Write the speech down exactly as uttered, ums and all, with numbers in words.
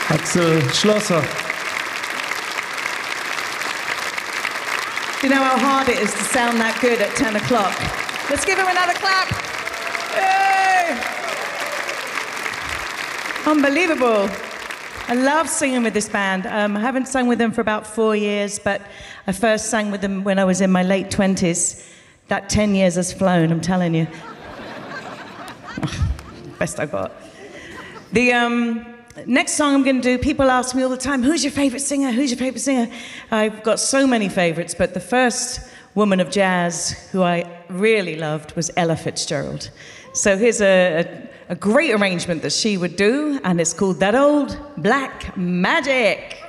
Axel Schlosser. You know how hard it is to sound that good at ten o'clock. Let's give him another clap. Yay! Unbelievable. I love singing with this band. Um, I haven't sung with them for about four years, but I first sang with them when I was in my late twenties. That ten years has flown, I'm telling you. Best I got. The um, next song I'm going to do, people ask me all the time, who's your favorite singer? Who's your favorite singer? I've got so many favorites, but the first woman of jazz who I really loved was Ella Fitzgerald. So here's a, a, a great arrangement that she would do, and it's called That Old Black Magic.